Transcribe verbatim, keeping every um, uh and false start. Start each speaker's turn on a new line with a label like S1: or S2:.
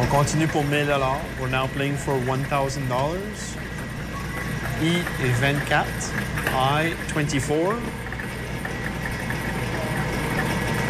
S1: On continue pour mille dollars. We're now playing for one thousand dollars. I est vingt-quatre. I, twenty-four.